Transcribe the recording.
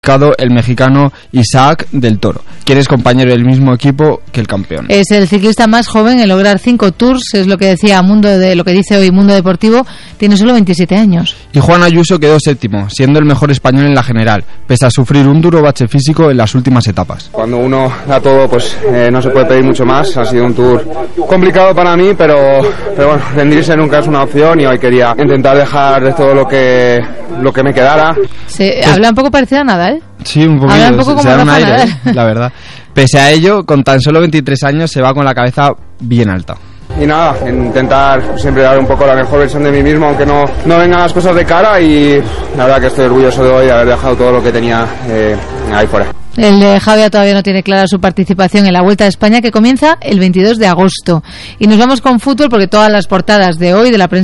el mexicano Isaac del Toro, quien es compañero del mismo equipo que el campeón. Es el ciclista más joven en lograr 5 Tours, es lo que decía lo que dice hoy Mundo Deportivo. Tiene solo 27 años. Y Juan Ayuso quedó séptimo, siendo el mejor español en la general, pese a sufrir un duro bache físico en las últimas etapas. Cuando uno da todo, pues no se puede pedir mucho más. Ha sido un Tour complicado para mí, pero bueno, rendirse nunca es una opción y hoy quería intentar dejar de todo lo que me quedara. Habla un poco parecido a Nadal. Sí, un poquito, habla un poco como se da un Rafa aire, Nadal. la verdad. Pese a ello, con tan solo 23 años se va con la cabeza bien alta. Y nada, intentar siempre dar un poco la mejor versión de mí mismo, aunque no vengan las cosas de cara, y la verdad que estoy orgulloso de hoy de haber dejado todo lo que tenía ahí fuera. El de Javier todavía no tiene clara su participación en la Vuelta a España, que comienza el 22 de agosto. Y nos vamos con fútbol porque todas las portadas de hoy de la prensa